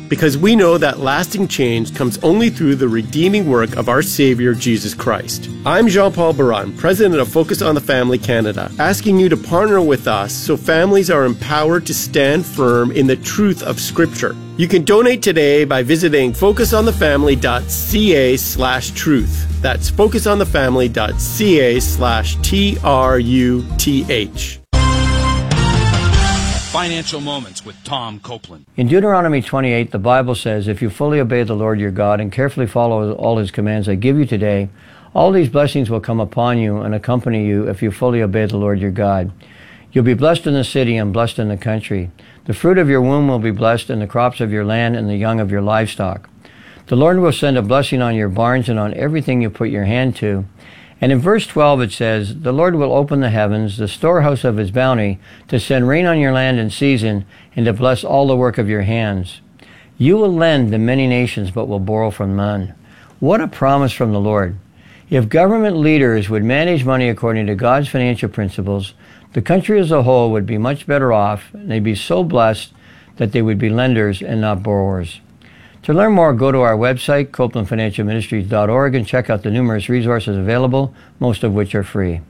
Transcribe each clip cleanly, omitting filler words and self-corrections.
because we know that lasting change comes only through the redeeming work of our Savior, Jesus Christ. I'm Jean-Paul Baran, President of Focus on the Family Canada, asking you to partner with us so families are empowered to stand firm in the truth of Scripture. You can donate today by visiting focusonthefamily.ca/truth. That's focusonthefamily.ca/TRUTH. Financial Moments with Tom Copeland. In Deuteronomy 28, the Bible says, if you fully obey the Lord your God and carefully follow all his commands I give you today, all these blessings will come upon you and accompany you if you fully obey the Lord your God. You'll be blessed in the city and blessed in the country. The fruit of your womb will be blessed, and the crops of your land and the young of your livestock. The Lord will send a blessing on your barns and on everything you put your hand to. And in verse 12 it says, the Lord will open the heavens, the storehouse of his bounty, to send rain on your land in season, and to bless all the work of your hands. You will lend to many nations, but will borrow from none. What a promise from the Lord. If government leaders would manage money according to God's financial principles, the country as a whole would be much better off, and they'd be so blessed that they would be lenders and not borrowers. To learn more, go to our website, copelandfinancialministries.org, and check out the numerous resources available, most of which are free.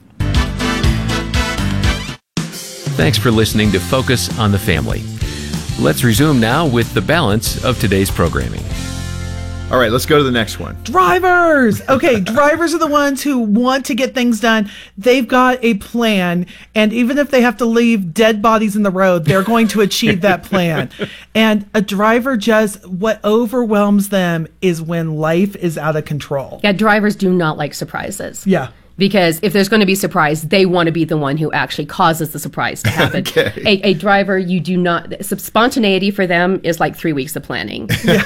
Thanks for listening to Focus on the Family. Let's resume now with the balance of today's programming. All right, let's go to the next one. Drivers. Okay, drivers are the ones who want to get things done. They've got a plan, and even if they have to leave dead bodies in the road, they're going to achieve that plan. And a driver what overwhelms them is when life is out of control. Yeah, drivers do not like surprises. Yeah. Because if there's going to be surprise, they want to be the one who actually causes the surprise to happen. Okay. A driver, you do not, spontaneity for them is like 3 weeks of planning.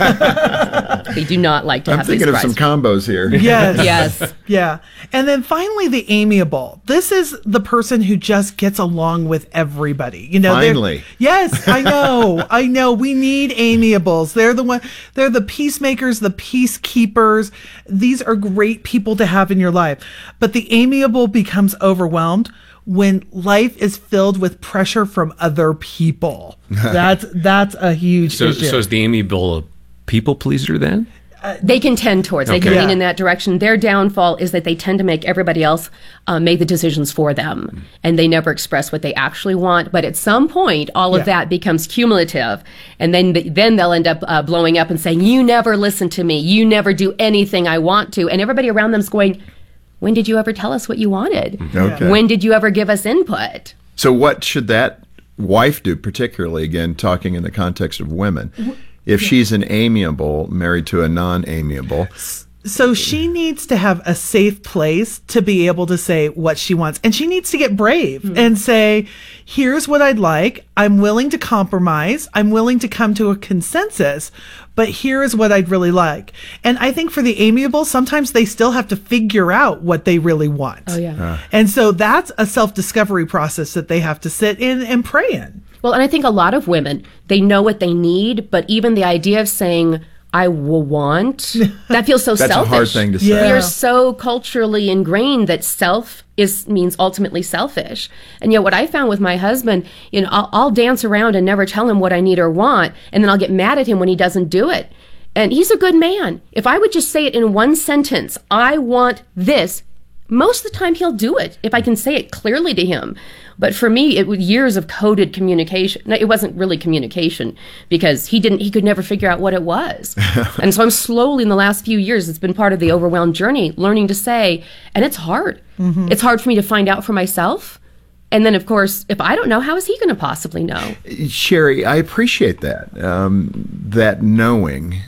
They do not like to have these surprises. I'm thinking of some combos here. Yes. Yes. Yeah. And then finally, the amiable. This is the person who just gets along with everybody. You know, finally. Yes, I know. I know. We need amiables. They're the peacemakers, the peacekeepers. These are great people to have in your life. But the amiable becomes overwhelmed when life is filled with pressure from other people. That's a huge issue. So is the amiable a people pleaser then? They can tend towards. They can lean in that direction. Their downfall is that they tend to make everybody else make the decisions for them, and they never express what they actually want. But at some point, all of that becomes cumulative, and then they'll end up blowing up and saying, "You never listen to me. You never do anything I want to," and everybody around them's going, "When did you ever tell us what you wanted? Okay. When did you ever give us input?" So what should that wife do, particularly, again, talking in the context of women, if she's an amiable married to a non-amiable? So she needs to have a safe place to be able to say what she wants. And she needs to get brave and say, here's what I'd like. I'm willing to compromise. I'm willing to come to a consensus, but here is what I'd really like. And I think for the amiable, sometimes they still have to figure out what they really want. Oh, yeah. And so that's a self-discovery process that they have to sit in and pray in. Well, and I think a lot of women, they know what they need, but even the idea of saying, I will want, that feels so That's selfish. a hard thing to say. Yeah. We are so culturally ingrained that self means ultimately selfish. And yet what I found with my husband, you know, I'll dance around and never tell him what I need or want, and then I'll get mad at him when he doesn't do it. And he's a good man. If I would just say it in one sentence, I want this, most of the time he'll do it if I can say it clearly to him. But for me, it was years of coded communication. No, it wasn't really communication because he could never figure out what it was. And so I'm slowly in the last few years, it's been part of the overwhelmed journey, learning to say, and it's hard. Mm-hmm. It's hard for me to find out for myself. And then, of course, if I don't know, how is he going to possibly know? Sherry, I appreciate that, that knowing.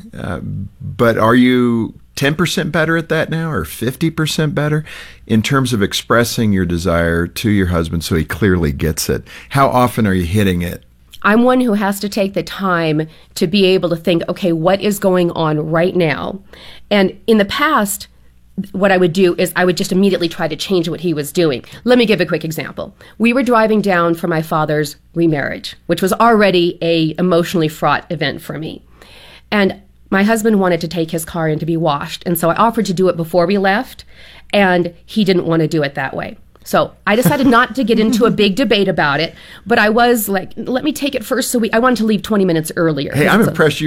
But are you 10% better at that now, or 50% better in terms of expressing your desire to your husband so he clearly gets it? How often are you hitting it? I'm one who has to take the time to be able to think, okay, what is going on right now? And in the past, what I would do is I would just immediately try to change what he was doing. Let me give a quick example. We were driving down for my father's remarriage, which was already a emotionally fraught event for me. And my husband wanted to take his car in to be washed, and so I offered to do it before we left, and he didn't want to do it that way. So I decided not to get into a big debate about it, but I was like, let me take it first. So I wanted to leave 20 minutes earlier. Hey, I'm impressed